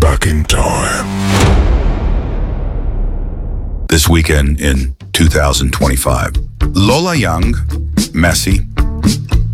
back in time. This weekend in 2025, Lola Young, Messi,